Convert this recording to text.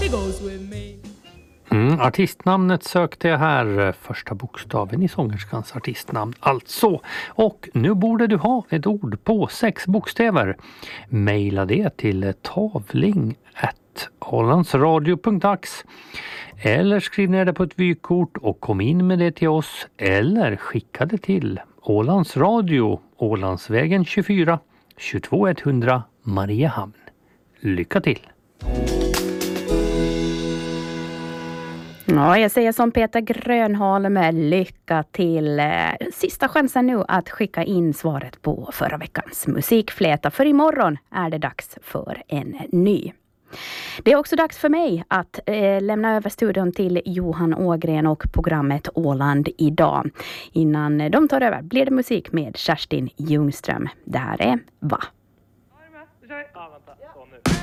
goes with me. Artistnamnet sökte jag här, första bokstaven i sångerskans artistnamn alltså. Och nu borde du ha ett ord på 6 bokstäver. Maila det till tavling@ålandsradio.ax eller skriv ner det på ett vykort och kom in med det till oss eller skicka det till Ålands Radio, Ålandsvägen 24, 22 100 Mariehamn. Lycka till! Ja, jag säger som Peter Grönholm, lycka till. Sista chansen nu att skicka in svaret på förra veckans musikfläta. För imorgon är det dags för en ny. Det är också dags för mig att lämna över studion till Johan Ågren och programmet Åland idag. Innan de tar över blir det musik med Kerstin Ljungström. Det här är Va?